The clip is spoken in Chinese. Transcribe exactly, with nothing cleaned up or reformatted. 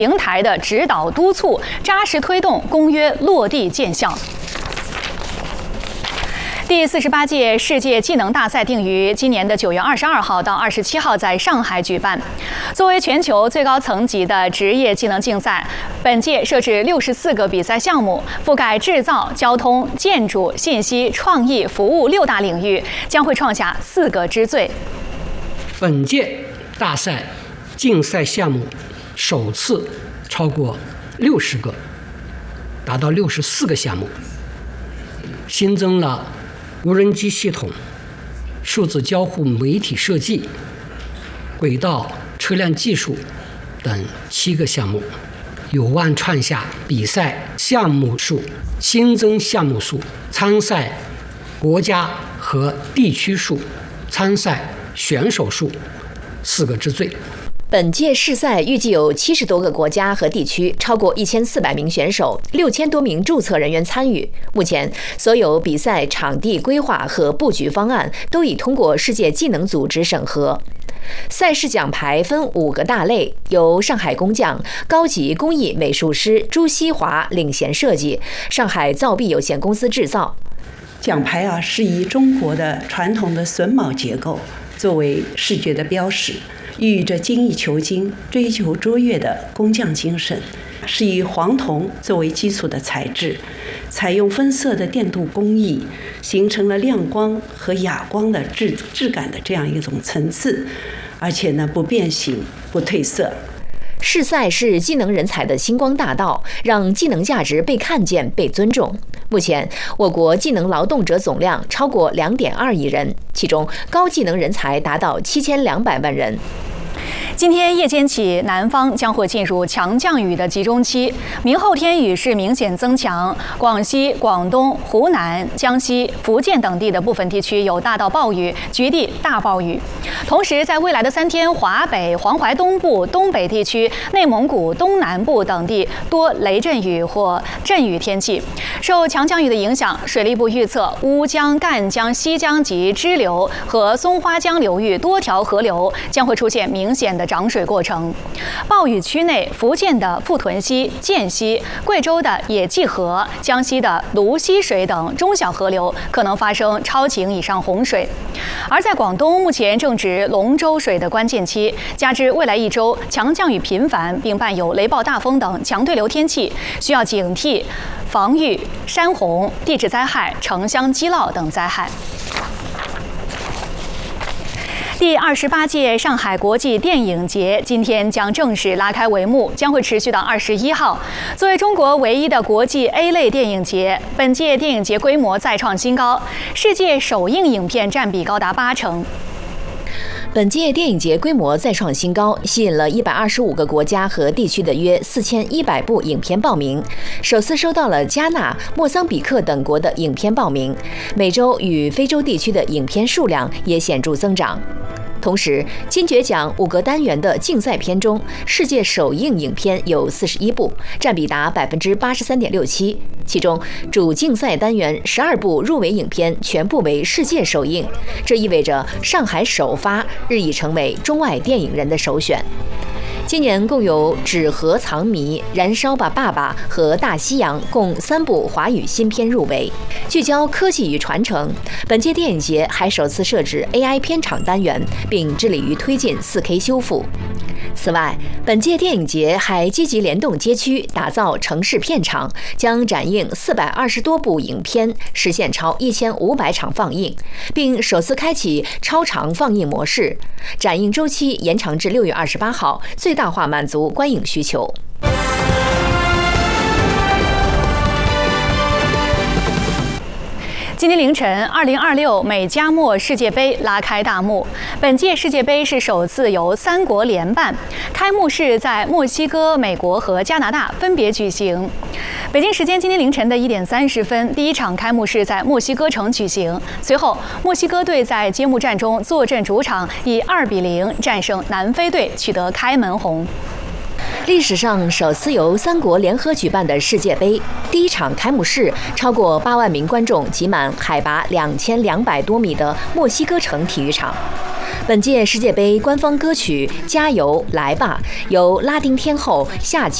平台的指导督促，扎实推动公约落地见效。第四十八届世界技能大赛定于今年的九月二十二号到二十七号在上海举办。作为全球最高层级的职业技能竞赛，本届设置六十四个比赛项目，覆盖制造、交通、建筑、信息、创意、服务六大领域，将会创下四个之最。 本届大赛竞赛项目首次超过六十个，达到六十四个项目，新增了无人机系统、数字交互媒体设计、轨道车辆技术等七个项目，有望创下比赛项目数、新增项目数、参赛国家和地区数、参赛选手数四个之最。 本届世赛预计有七十多个国家和地区，超过一千四百名选手，六千多名注册人员参与。目前，所有比赛场地规划和布局方案都已通过世界技能组织审核。赛事奖牌分五个大类，由上海工匠高级工艺美术师朱希华领衔设计，上海造币有限公司制造。 奖牌啊，是以中国的传统的榫卯结构作为视觉的标识，寓意着精益求精、追求卓越的工匠精神，是以黄铜作为基础的材质，采用分色的电镀工艺，形成了亮光和哑光的质质感的这样一种层次，而且呢不变形、不褪色。 世赛是技能人才的星光大道，让技能价值被看见、被尊重。目前，我国技能劳动者总量超过两点二亿人，其中高技能人才达到七千两百万人。 今天夜间起，南方将会进入强降雨的集中期，明后天雨势明显增强，广西、广东、湖南、江西、福建等地的部分地区有大到暴雨，局地大暴雨。同时，在未来的三天，华北、黄淮东部、东北地区、内蒙古东南部等地多雷阵雨或阵雨天气。受强降雨的影响，水利部预测乌江、赣江、西江及支流和松花江流域多条河流将会出现明显的涨水过程。暴雨区内，福建的富屯溪、涧溪、贵州的野际河、江西的泸溪水等中小河流可能发生超警以上洪水。而在广东，目前正值龙舟水的关键期，加之未来一周强降雨频繁，并伴有雷暴大风等强对流天气，需要警惕防御山洪、地质灾害、城乡积涝等灾害。第二十八届上海国际电影节今天将正式拉开帷幕，将会持续到二十一号。作为中国唯一的国际 A 类电影节，本届电影节规模再创新高，世界首映影片占比高达八成。 本届电影节规模再创新高，吸引了一百二十五个国家和地区的约四千一百部影片报名，首次收到了加纳、莫桑比克等国的影片报名，美洲与非洲地区的影片数量也显著增长。同时，金爵奖五个单元的竞赛片中，世界首映影片有四十一部，占比达百分之八十三点六七。其中，主竞赛单元十二部入围影片全部为世界首映，这意味着上海首发日益成为中外电影人的首选。今年共有《纸盒藏谜》《燃烧吧，爸爸》和《大西洋》共三部华语新片入围，聚焦科技与传承。本届电影节还首次设置 A I 片场单元，并致力于推进 四K 修复。此外，本届电影节还积极联动街区，打造城市片场，将展映四百二十多部影片，实现超一千五百场放映，并首次开启超长放映模式，展映周期延长至六月二十八号，最大化满足观影需求。 今天凌晨，二零二六美加墨世界杯拉开大幕。本届世界杯是首次由三国联办，开幕式在墨西哥、美国和加拿大分别举行。北京时间今天凌晨的一点三十分，第一场开幕式在墨西哥城举行。随后，墨西哥队在揭幕战中坐镇主场，以二比零战胜南非队，取得开门红。 历史上首次由三国联合举办的世界杯，第一场开幕式，超过八万名观众挤满海拔两千两百多米的墨西哥城体育场。本本届世界杯官方歌曲《加油来吧》由拉丁天后夏